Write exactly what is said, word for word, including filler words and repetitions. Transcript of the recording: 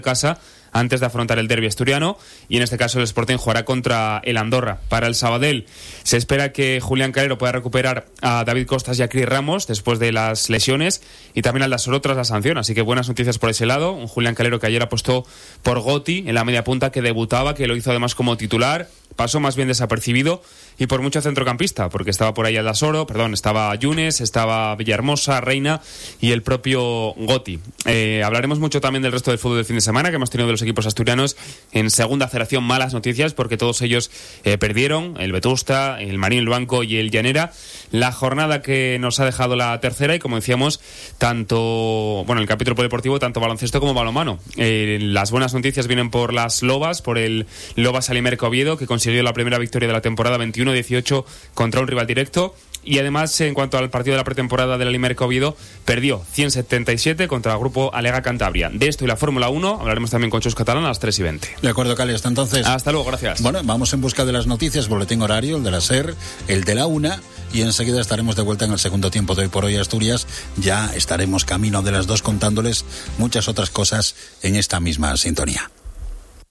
casa antes de afrontar el derbi asturiano, y en este caso el Sporting jugará contra el Andorra. Para el Sabadell se espera que Julián Calero pueda recuperar a David Costas y a Cris Ramos después de las lesiones, y también al Dasoro tras la sanción, así que buenas noticias por ese lado. Un Julián Calero que ayer apostó por Gotti en la media punta, que debutaba, que lo hizo además como titular, pasó más bien desapercibido, y por mucho centrocampista, porque estaba por ahí el Dasoro, perdón, estaba Yunes, estaba Villahermosa, Reina y el propio Gotti. Eh, hablaremos mucho también del resto del fútbol del fin de semana, que hemos tenido de los equipos asturianos en segunda federación. Malas noticias, porque todos ellos eh, perdieron, el Vetusta, el Marín, el Banco y el Llanera, la jornada que nos ha dejado la tercera, y como decíamos, tanto, bueno, el capítulo polideportivo, tanto baloncesto como balonmano. Eh, las buenas noticias vienen por las Lobas, por el Lobas Alimerca Oviedo, que consiguió la primera victoria de la temporada veintiuno dieciocho contra un rival directo. Y además, en cuanto al partido de la pretemporada del Alimerca Oviedo, perdió ciento setenta y siete contra el grupo Alega Cantabria. De esto y la Fórmula uno hablaremos también con Chus Catalán a las tres y veinte. De acuerdo, Cali, hasta entonces. Hasta luego, gracias. Bueno, vamos en busca de las noticias, boletín horario, el de la SER, el de la una, y enseguida estaremos de vuelta en el segundo tiempo de Hoy por Hoy Asturias. Ya estaremos camino de las dos contándoles muchas otras cosas en esta misma sintonía.